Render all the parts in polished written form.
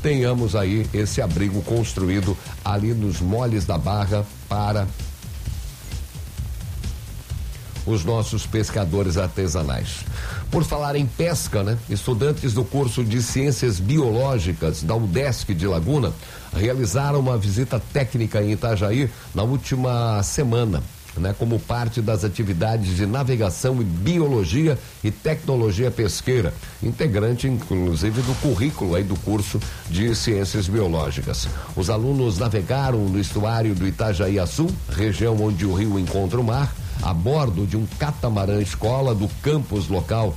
tenhamos aí esse abrigo construído ali nos moles da Barra para os nossos pescadores artesanais. Por falar em pesca, né? Estudantes do curso de Ciências Biológicas da UDESC de Laguna realizaram uma visita técnica em Itajaí na última semana, né? Como parte das atividades de navegação e biologia e tecnologia pesqueira, integrante inclusive do currículo aí do curso de Ciências Biológicas. Os alunos navegaram no estuário do Itajaí-Açu, região onde o rio encontra o mar, a bordo de um catamarã escola do campus local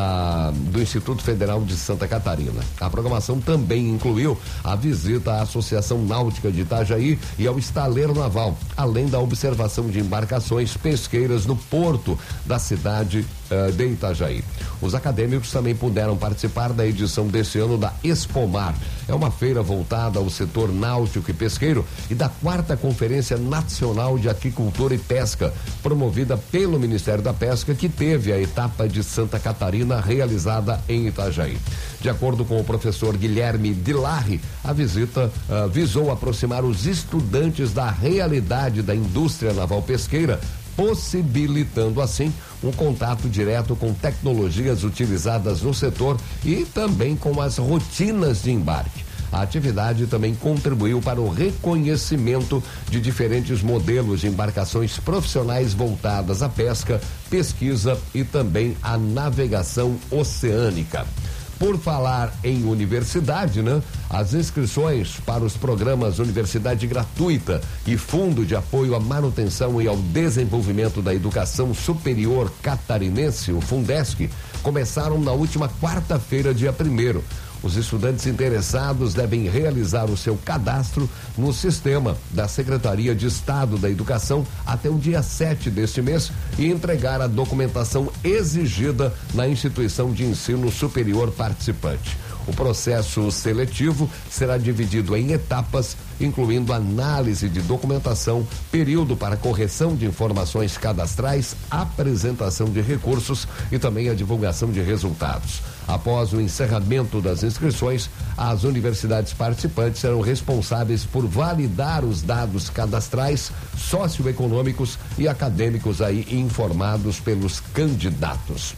do Instituto Federal de Santa Catarina. A programação também incluiu a visita à Associação Náutica de Itajaí e ao estaleiro naval, além da observação de embarcações pesqueiras no porto da cidade de Itajaí. Os acadêmicos também puderam participar da edição deste ano da Expomar. É uma feira voltada ao setor náutico e pesqueiro e da 4ª Conferência Nacional de Aquicultura e Pesca, promovida pelo Ministério da Pesca, que teve a etapa de Santa Catarina realizada em Itajaí. De acordo com o professor Guilherme Dilarri, a visita visou aproximar os estudantes da realidade da indústria naval pesqueira, possibilitando assim um contato direto com tecnologias utilizadas no setor e também com as rotinas de embarque. A atividade também contribuiu para o reconhecimento de diferentes modelos de embarcações profissionais voltadas à pesca, pesquisa e também à navegação oceânica. Por falar em universidade, né? As inscrições para os programas Universidade Gratuita e Fundo de Apoio à Manutenção e ao Desenvolvimento da Educação Superior Catarinense, o Fundesc, começaram na última quarta-feira, dia 1º. Os estudantes interessados devem realizar o seu cadastro no sistema da Secretaria de Estado da Educação até o dia 7 deste mês e entregar a documentação exigida na instituição de ensino superior participante. O processo seletivo será dividido em etapas, incluindo análise de documentação, período para correção de informações cadastrais, apresentação de recursos e também a divulgação de resultados. Após o encerramento das inscrições, as universidades participantes serão responsáveis por validar os dados cadastrais, socioeconômicos e acadêmicos aí informados pelos candidatos.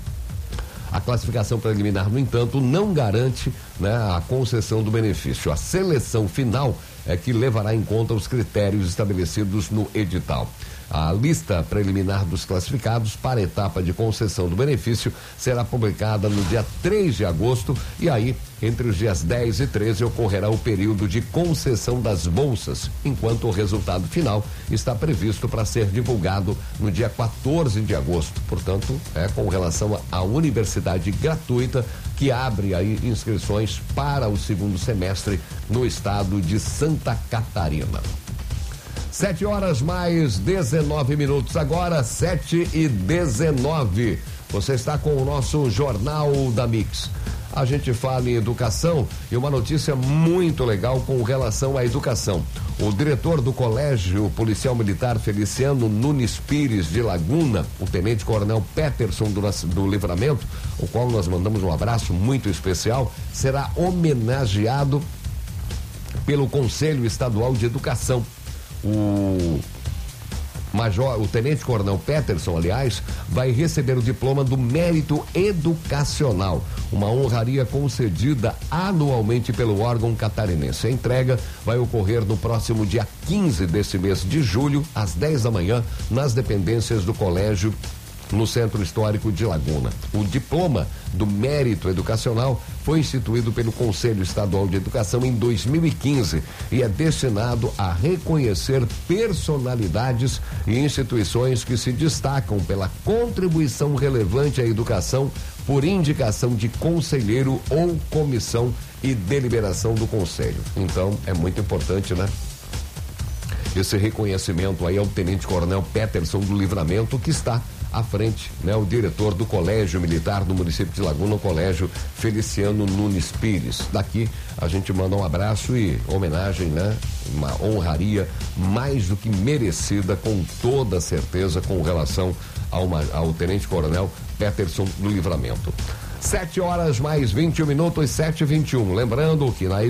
A classificação preliminar, no entanto, não garante, né, a concessão do benefício. A seleção final é que levará em conta os critérios estabelecidos no edital. A lista preliminar dos classificados para a etapa de concessão do benefício será publicada no dia 3 de agosto e aí, entre os dias 10 e 13, ocorrerá o período de concessão das bolsas, enquanto o resultado final está previsto para ser divulgado no dia 14 de agosto. Portanto, com relação à universidade gratuita que abre aí inscrições para o segundo semestre no estado de Santa Catarina. 7h mais 19 minutos, agora 7h19. Você está com o nosso Jornal da Mix. A gente fala em educação e uma notícia muito legal com relação à educação. O diretor do Colégio Policial Militar Feliciano Nunes Pires de Laguna, o Tenente Coronel Peterson do Livramento, o qual nós mandamos um abraço muito especial, será homenageado pelo Conselho Estadual de Educação. O Tenente Coronel Peterson, aliás, vai receber o diploma do Mérito Educacional, uma honraria concedida anualmente pelo órgão catarinense. A entrega vai ocorrer no próximo dia 15 deste mês de julho, às 10 da manhã, nas dependências do colégio no Centro Histórico de Laguna. O diploma do Mérito Educacional foi instituído pelo Conselho Estadual de Educação em 2015 e é destinado a reconhecer personalidades e instituições que se destacam pela contribuição relevante à educação por indicação de conselheiro ou comissão e deliberação do Conselho. Então, é muito importante, né? Esse reconhecimento aí ao Tenente Coronel Peterson do Livramento, que está à frente, né? O diretor do Colégio Militar do município de Laguna, o Colégio Feliciano Nunes Pires. Daqui a gente manda um abraço e homenagem, né? Uma honraria mais do que merecida, com toda certeza, com relação ao Tenente Coronel Peterson do Livramento. 7h mais 21 minutos, 7h21. Lembrando que na